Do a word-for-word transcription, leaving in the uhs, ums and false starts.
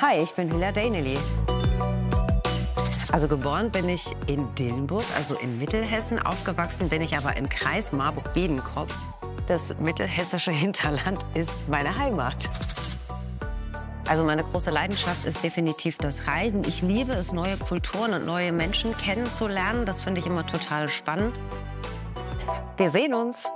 Hi, ich bin Hilla Daineley. Also geboren bin ich in Dillenburg, also in Mittelhessen. Aufgewachsen bin ich aber im Kreis Marburg-Biedenkopf. Das mittelhessische Hinterland ist meine Heimat. Also meine große Leidenschaft ist definitiv das Reisen. Ich liebe es, neue Kulturen und neue Menschen kennenzulernen. Das finde ich immer total spannend. Wir sehen uns.